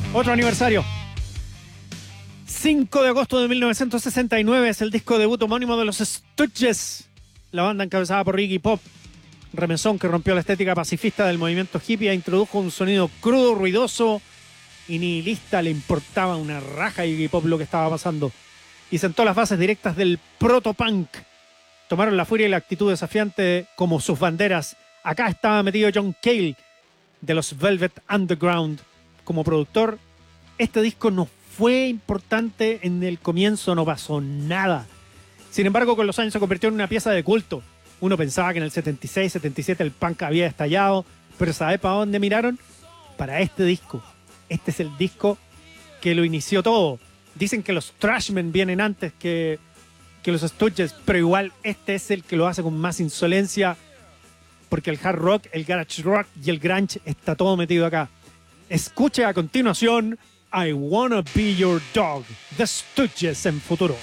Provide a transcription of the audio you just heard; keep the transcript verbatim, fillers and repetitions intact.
Otro aniversario. cinco de agosto de mil novecientos sesenta y nueve es el disco debut homónimo de los Stooges, la banda encabezada por Iggy Pop, remesón que rompió la estética pacifista del movimiento hippie e introdujo un sonido crudo, ruidoso y nihilista. Le importaba una raja a Iggy Pop lo que estaba pasando y sentó las bases directas del proto-punk. Tomaron la furia y la actitud desafiante como sus banderas. Acá estaba metido John Cale de los Velvet Underground como productor. Este disco no fue importante en el comienzo, no pasó nada. Sin embargo, con los años se convirtió en una pieza de culto. Uno pensaba que en el setenta y seis, setenta y siete el punk había estallado, pero ¿sabe para dónde miraron? Para este disco. Este es el disco que lo inició todo. Dicen que los Trashmen vienen antes que, que los Stooges, pero igual este es el que lo hace con más insolencia, porque el hard rock, el garage rock y el grunge está todo metido acá. Escuche a continuación I Wanna Be Your Dog, The Stooges en Futuro.